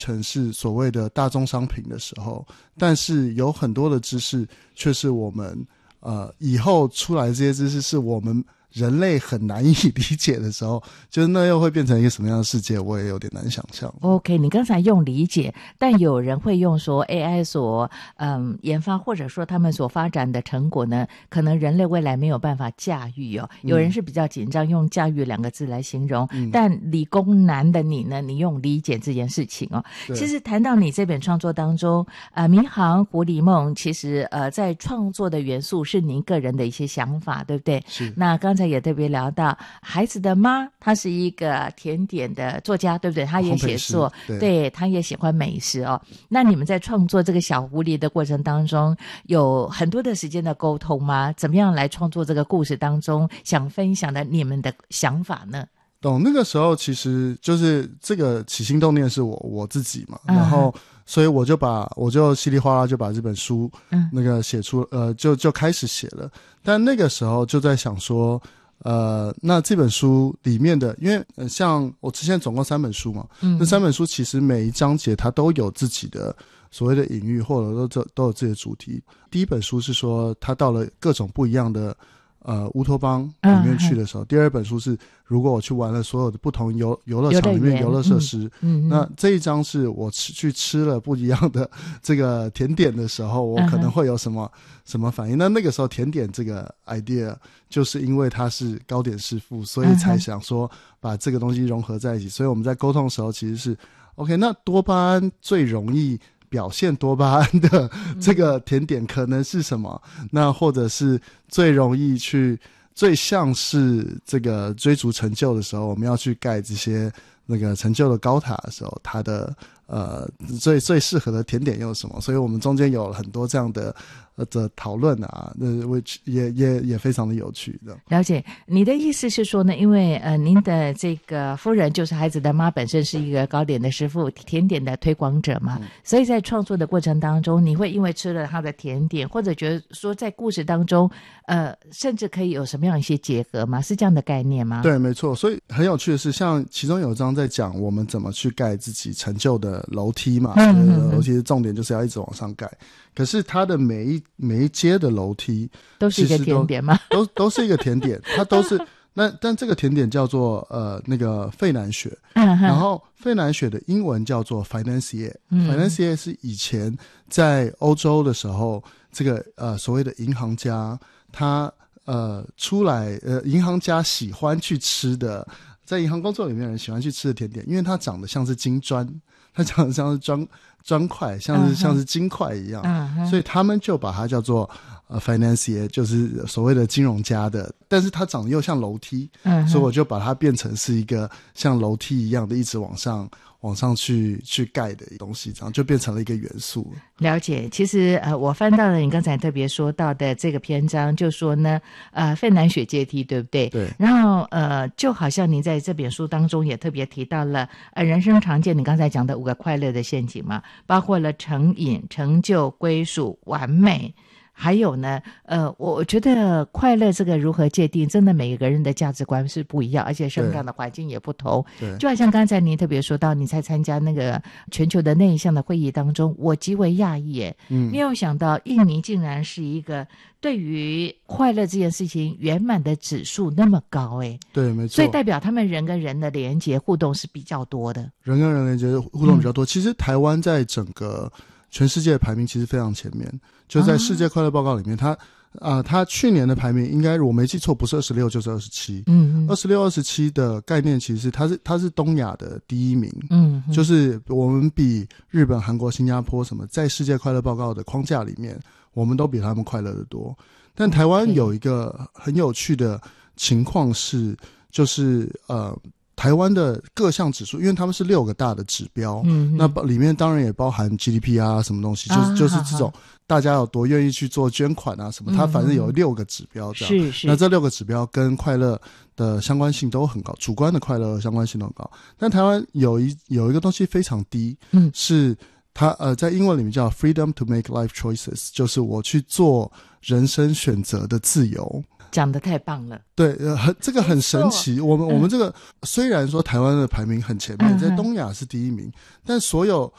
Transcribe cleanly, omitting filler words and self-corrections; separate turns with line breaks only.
成是所谓的大宗商品的时候，但是有很多的知识却是我们以后出来的这些知识是我们人类很难以理解的时候，就是那又会变成一个什么样的世界，我也有点难想象。
OK， 你刚才用理解，但有人会用说 AI 所研发或者说他们所发展的成果呢，可能人类未来没有办法驾驭哦。有人是比较紧张用驾驭2个字来形容，但理工男的你呢，你用理解这件事情哦。其实谈到你这本创作当中民航狐狸梦，其实在创作的元素是您个人的一些想法，对不对？
是。
那刚才也特别聊到孩子的妈，她是一个甜点的作家，对不对？她也写作，对，她也喜欢美食哦。那你们在创作这个小狐狸的过程当中，有很多的时间的沟通吗？怎么样来创作这个故事当中想分享的你们的想法呢？
懂，那个时候其实就是这个起心动念是我自己嘛，然后所以我就稀里哗啦就把这本书那个写出就开始写了。但那个时候就在想说那这本书里面的，因为像我之前总共3本书嘛，那3本书其实每一章节它都有自己的所谓的隐喻，或者都有自己的主题。第一本书是说他到了各种不一样的乌托邦里面去的时候，第2本书是如果我去玩了所有的不同游乐场里面游乐设施，那这一章是我去吃了不一样的这个甜点的时候，我可能会有什么反应。那个时候甜点这个 idea 就是因为他是糕点师傅，所以才想说把这个东西融合在一起。所以我们在沟通的时候其实是 OK， 那多巴胺最容易表现多巴胺的这个甜点可能是什么？那或者是最容易最像是这个追逐成就的时候，我们要去盖这些那个成就的高塔的时候，它的最适合的甜点又是什么？所以我们中间有很多这样的讨论啊，也非常的有趣的。
了解，你的意思是说呢，因为您的这个夫人就是孩子的妈，本身是一个糕点的师傅，甜点的推广者嘛，所以在创作的过程当中，你会因为吃了他的甜点，或者觉得说在故事当中甚至可以有什么样一些结合吗？是这样的概念吗？
对，没错。所以很有趣的是，像其中有一章在讲我们怎么去盖自己成就的楼梯嘛，楼梯的重点就是要一直往上盖。可是它的每一阶的楼梯
都是一个甜点吗？
都是一个甜点，它都是但这个甜点叫做那个费南雪，然后费南雪的英文叫做 financier，financier 是以前在欧洲的时候，这个所谓的银行家他出来银行家喜欢去吃的，在银行工作里面的人喜欢去吃的甜点，因为它长得像是金砖，它长得像是砖块，像是金块一样，所以他们就把它叫做financier， 就是所谓的金融家的，但是它长得又像楼梯，所以我就把它变成是一个像楼梯一样的一直往上去盖的东西，这样就变成了一个元素。
了解，其实我翻到了你刚才特别说到的这个篇章，就说呢费南雪阶梯，对不对？
对。
然后就好像您在这本书当中也特别提到了人生常见你刚才讲的5个快乐的陷阱嘛，包括了成瘾、成就、归属、完美。还有呢我觉得快乐这个如何界定，真的每个人的价值观是不一样，而且生长的环境也不同。对，就好像刚才您特别说到你在参加那个全球的那一项的会议当中，我极为讶异耶，没有想到印尼竟然是一个对于快乐这件事情圆满的指数那么高耶。
对，没错。
所以代表他们人跟人的连结互动是比较多的，
人跟人连结互动比较多。其实台湾在整个全世界的排名其实非常前面，就在世界快乐报告里面，它去年的排名应该我没记错不是26就是27。26、27的概念其实它是东亚的第1名。就是我们比日本、韩国、新加坡什么在世界快乐报告的框架里面，我们都比他们快乐得多。但台湾有一个很有趣的情况是，就是台湾的各项指数，因为他们是6个大的指标，那里面当然也包含 GDP 啊什么东西，就是这种大家有多愿意去做捐款啊什么，它反正有6个指标这样。是。那这6个指标跟快乐的相关性都很高，主观的快乐相关性都很高。但台湾有一个东西非常低，是它在英文里面叫 freedom to make life choices， 就是我去做人生选择的自由。
讲得太棒了。
对，这个很神奇。我们这个虽然说台湾的排名很前面，在东亚是第一名，但所有